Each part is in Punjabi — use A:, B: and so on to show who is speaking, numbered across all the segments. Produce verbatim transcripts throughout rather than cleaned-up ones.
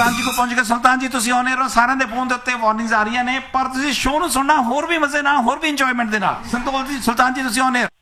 A: ਸੁਲਤਾਨ ਜੀ ਕੋ ਪਹੁੰਚ ਗਏ। ਸੁਲਤਾਨ ਜੀ ਤੁਸੀਂ ਆਨ 에ਅਰ ਹੋ, ਸਾਰਿਆਂ ਦੇ ਫੋਨ ਦੇ ਉੱਤੇ ਵਾਰਨਿੰਗਸ ਆ ਰਹੀਆਂ ਨੇ, ਪਰ ਤੁਸੀਂ ਸ਼ੋਅ ਨੂੰ ਸੁਣਨਾ ਹੋਰ ਵੀ ਮਜ਼ੇ ਨਾਲ, ਹੋਰ ਵੀ ਇੰਜੋਇਮੈਂਟ ਦੇ ਨਾਲ। ਸੰਤੋਲ ਜੀ, ਸੁਲਤਾਨ ਜੀ ਤੁਸੀਂ ਆਨ air.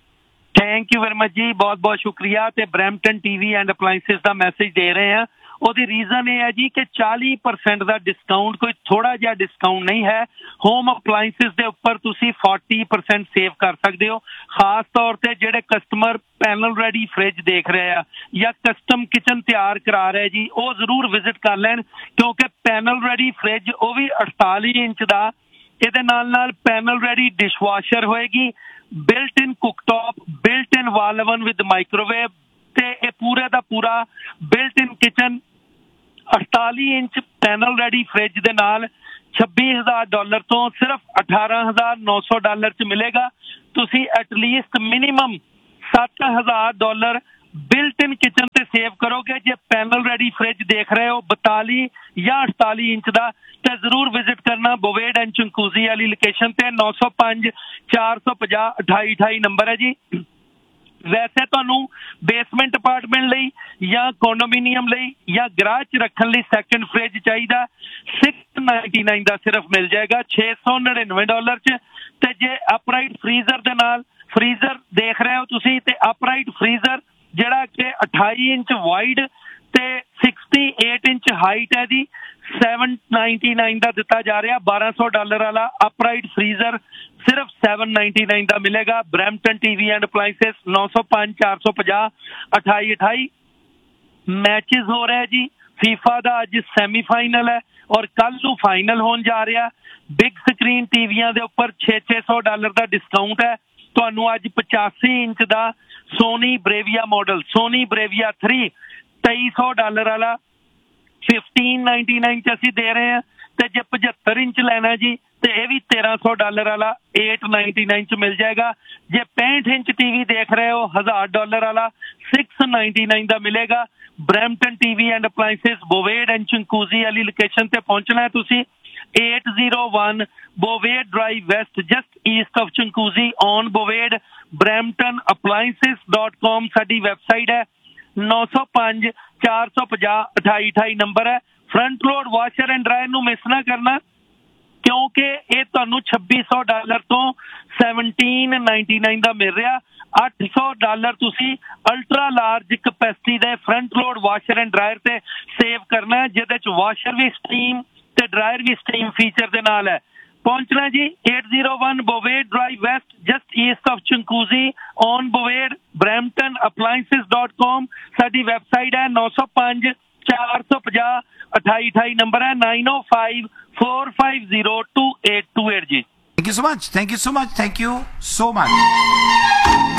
B: Thank you very much ਜੀ, ਬਹੁਤ ਬਹੁਤ ਸ਼ੁਕਰੀਆ। ਤੇ Brampton TV and ਅਪਲਾਈਐਂਸਿਸ the message ਦੇ ਰਹੇ ਆ। ਉਹਦੀ ਰੀਜ਼ਨ ਇਹ ਹੈ ਜੀ ਕਿ ਚਾਲੀ ਪਰਸੈਂਟ ਦਾ ਡਿਸਕਾਊਂਟ ਕੋਈ ਥੋੜਾ ਜਿਹਾ ਡਿਸਕਾਊਂਟ ਨਹੀਂ ਹੈ। ਹੋਮ ਅਪਲਾਈਐਂਸਿਸ ਦੇ ਉੱਪਰ ਤੁਸੀਂ ਚਾਲੀ ਪਰਸੈਂਟ ਸੇਵ ਕਰ ਸਕਦੇ ਹੋ। ਖਾਸ ਤੌਰ ਤੇ ਜਿਹੜੇ ਕਸਟਮਰ ਪੈਨਲ ਰੈਡੀ ਫ੍ਰਿਜ ਦੇਖ ਰਹੇ ਆ ਜਾਂ ਕਸਟਮ ਕਿਚਨ ਤਿਆਰ ਕਰਾ ਰਹੇ ਜੀ, ਉਹ ਜ਼ਰੂਰ ਵਿਜ਼ਿਟ ਕਰ ਲੈਣ, ਕਿਉਂਕਿ ਪੈਨਲ ਰੈਡੀ ਫ੍ਰਿਜ ਉਹ ਵੀ ਅੜਤਾਲੀ ਇੰਚ ਦਾ, ਇਹਦੇ ਨਾਲ ਨਾਲ ਪੈਨਲ ਰੈਡੀ ਡਿਸ਼ਵਾਸ਼ਰ ਹੋਏਗੀ, built in ਕੁਕਟੌਪ, built in wall oven with microwave, ਤੇ ਇਹ ਪੂਰੇ ਦਾ ਪੂਰਾ ਬਿਲਟ ਇਨ ਕਿਚਨ ਅੜਤਾਲੀ ਇੰਚ ਪੈਨਲ ਰੈਡੀ ਫ੍ਰਿਜ ਦੇ ਨਾਲ ਛੱਬੀ ਹਜ਼ਾਰ ਡਾਲਰ ਤੋਂ ਸਿਰਫ ਅਠਾਰਾਂ ਹਜ਼ਾਰ ਨੌ ਸੌ ਡਾਲਰ ਚ ਮਿਲੇਗਾ। ਤੁਸੀਂ ਐਟਲੀਸਟ ਮਿਨੀਮਮ ਸੱਤ ਹਜ਼ਾਰ ਡਾਲਰ ਬਿਲਟ ਇਨ ਕਿਚਨ ਤੇ ਸੇਵ ਕਰੋਗੇ। ਜੇ ਪੈਨਲ ਰੈਡੀ ਫ੍ਰਿਜ ਦੇਖ ਰਹੇ ਹੋ ਬਤਾਲੀ ਜਾਂ ਅੜਤਾਲੀ ਇੰਚ ਦਾ, ਤੇ ਜ਼ਰੂਰ ਵਿਜ਼ਿਟ ਕਰਨਾ ਬੋਵੇਡ ਐਂਡ ਚੰਕੂਜ਼ੀ ਵਾਲੀ ਲੋਕੇਸ਼ਨ ਤੇ। ਨੌ ਸੌ ਪੰਜ ਚਾਰ ਸੌ ਪੰਜਾਹ ਅਠਾਈ ਅਠਾਈ ਨੰਬਰ ਹੈ ਜੀ। ਵੈਸੇ ਤੁਹਾਨੂੰ ਬੇਸਮੈਂਟ ਅਪਾਰਟਮੈਂਟ ਲਈ ਜਾਂ ਕੰਡੋਮੀਨੀਅਮ ਲਈ ਜਾਂ ਗਰਾਜ 'ਚ ਰੱਖਣ ਲਈ ਸੈਕੰਡ ਫ੍ਰਿਜ ਚਾਹੀਦਾ, ਸਿਕਸ ਨਾਈਨਟੀ ਨਾਈਨ ਦਾ ਸਿਰਫ ਮਿਲ ਜਾਏਗਾ, ਛੇ ਸੌ ਨੜਿਨਵੇਂ ਡਾਲਰ 'ਚ। ਤੇ ਜੇ ਅਪਰਾਈਟ ਫ੍ਰੀਜ਼ਰ ਦੇ ਨਾਲ ਫ੍ਰੀਜ਼ਰ ਦੇਖ ਰਹੇ ਹੋ ਤੁਸੀਂ, ਤੇ ਅਪਰਾਈਟ ਫ੍ਰੀਜ਼ਰ ਜਿਹੜਾ ਕਿ ਅਠਾਈ ਇੰਚ ਵਾਈਡ ਤੇ ਸਿਕਸਟੀ ਏਟ ਇੰਚ ਹਾਈਟ ਹੈ ਦੀ, ਸੈਵਨ ਨਾਈਨਟੀ ਨਾਈਨ ਦਾ ਦਿੱਤਾ ਜਾ ਰਿਹਾ। ਬਾਰਾਂ ਸੌ ਡਾਲਰ ਵਾਲਾ ਅਪਰਾਈਟ ਫ੍ਰੀਜ਼ਰ ਸਿਰਫ ਸੈਵਨ ਨਾਈਨਟੀ ਨਾਈਨ ਦਾ ਮਿਲੇਗਾ। ਬਰੈਂਪਟਨ ਟੀਵੀ ਐਂਡ ਅਪਲਾਈਐਂਸਿਸ, ਨੌ ਸੌ ਪੰਜ ਚਾਰ ਸੌ ਪੰਜਾਹ ਅਠਾਈ ਅਠਾਈ। ਮੈਚਿਸ ਹੋ ਰਿਹਾ ਜੀ, ਫੀਫਾ ਦਾ ਅੱਜ ਸੈਮੀਫਾਈਨਲ ਹੈ ਔਰ ਕੱਲ ਨੂੰ ਫਾਈਨਲ ਹੋਣ ਜਾ ਰਿਹਾ। ਬਿਗ ਸਕਰੀਨ ਟੀਵੀਆਂ ਦੇ ਉੱਪਰ ਛੇ ਛੇ ਸੌ ਡਾਲਰ ਦਾ ਡਿਸਕਾਊਂਟ ਹੈ। ਤੁਹਾਨੂੰ ਅੱਜ ਪਚਾਸੀ ਇੰਚ ਦਾ ਸੋਨੀ ਬਰੇਵੀਆ ਮਾਡਲ, ਸੋਨੀ ਬਰੇਵੀਆ ਥ੍ਰੀ ਤੇਈ ਸੌ ਡਾਲਰ ਵਾਲਾ ਫਿਫਟੀਨ ਨਾਈਨਟੀ ਨਾਈਨ ਚ ਅਸੀਂ ਦੇ ਰਹੇ ਹਾਂ। ਤੇ ਜੇ ਪਝੱਤਰ ਇੰਚ ਲੈਣਾ ਜੀ, ਤੇ ਇਹ ਵੀ ਤੇਰਾਂ ਸੌ ਡਾਲਰ ਵਾਲਾ ਏਟ ਨਾਈਨਟੀ ਨਾਈਨ ਚ ਮਿਲ ਜਾਏਗਾ। ਜੇ ਪੈਂਹਠ ਇੰਚ ਟੀਵੀ ਦੇਖ ਰਹੇ ਹੋ ਹਜ਼ਾਰ ਡਾਲਰ ਵਾਲਾ ਸਿਕਸ ਨਾਈਨਟੀ ਨਾਈਨ ਦਾ ਮਿਲੇਗਾ। ਬਰੈਂਪਟਨ ਟੀਵੀ ਐਂਡ ਅਪਲਾਈਐਂਸਿਸ, ਬੋਵੇਡ ਐਂਡ ਚੰਕੂਜ਼ੀ ਵਾਲੀ ਲੋਕੇਸ਼ਨ ਤੇ ਪਹੁੰਚਣਾ ਹੈ ਤੁਸੀਂ। eight oh one Bovade Drive West, just east of Chunkuzi on Bovade, brampton appliances dot com ਸਾਡੀ ਵੈਬਸਾਈਟ ਹੈ। ਨੌ ਸੌ ਪੰਜ ਚਾਰ ਸੌ ਪੰਜਾਹ ਅਠਾਈ ਅਠਾਈ ਨੰਬਰ ਹੈ। Front load washer and dryer ਨੂੰ ਮਿਸ ਨਾ ਕਰਨਾ, ਕਿਉਂਕਿ ਇਹ ਤੁਹਾਨੂੰ ਛੱਬੀ ਸੌ ਡਾਲਰ ਤੋਂ ਸੈਵਨਟੀਨ ਨਾਈਨਟੀ ਨਾਈਨ ਦਾ ਮਿਲ ਰਿਹਾ। ਅੱਠ ਸੌ ਡਾਲਰ ਤੁਸੀਂ ਅਲਟਰਾ ਲਾਰਜ ਕਪੈਸਿਟੀ ਦੇ front load washer and dryer ਤੇ ਸੇਵ ਕਰਨਾ ਹੈ, ਜਿਹਦੇ ਚ ਵਾਸ਼ਰ ਵੀ ਸਟੀਮ ਤੇ ਡਰਾਇਰ ਵੀ ਸਟੀਮ ਫੀਚਰ ਦੇ ਨਾਲ ਹੈ। ਪਹੁੰਚਣਾ ਜੀ eight oh one Bovade Drive West, just east of Chunkuzi on Bovade, brampton appliances dot com ਸਾਡੀ ਵੈਬਸਾਈਟ ਹੈ। ਨੌ ਸੌ ਪੰਜ ਚਾਰ ਸੌ ਪੰਜਾਹ ਅਠਾਈ ਅਠਾਈ ਨੰਬਰ ਹੈ। nine oh five four five zero two eight two eight ਜੀ।
A: Thank you so much. Thank you so much. Thank you so much.